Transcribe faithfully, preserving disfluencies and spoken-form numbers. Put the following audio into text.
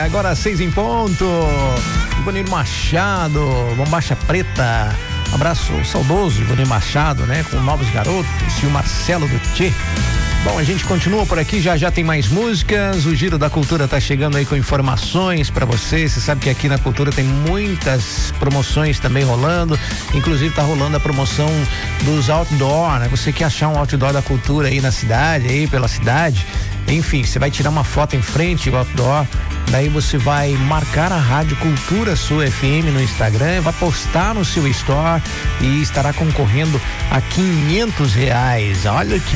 agora seis em ponto. Ivanir Machado, Bombacha Preta. Um abraço saudoso, Ivanir Machado, né? Com Novos Garotos e o Marcelo do Tchê. Bom, a gente continua por aqui, já já tem mais músicas. O Giro da Cultura tá chegando aí com informações pra você. Você sabe que aqui na Cultura tem muitas promoções também rolando. Inclusive tá rolando a promoção dos outdoor, né? Você quer achar um outdoor da Cultura aí na cidade, aí pela cidade. Enfim, você vai tirar uma foto em frente ao outdoor, daí você vai marcar a Rádio Cultura Sul F M no Instagram, vai postar no seu store e estará concorrendo a quinhentos reais. Olha que